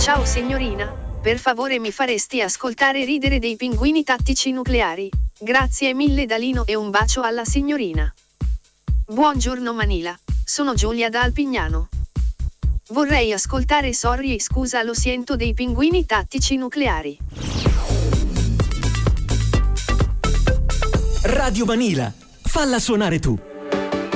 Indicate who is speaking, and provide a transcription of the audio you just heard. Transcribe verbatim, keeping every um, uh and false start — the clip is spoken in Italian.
Speaker 1: Ciao signorina, per favore mi faresti ascoltare Ridere dei pinguini tattici nucleari? Grazie mille da Lino e un bacio alla signorina. Buongiorno Manila, sono Giulia da Alpignano. Vorrei ascoltare Sorry e scusa lo siento dei pinguini tattici nucleari.
Speaker 2: Radio Manila, falla suonare tu.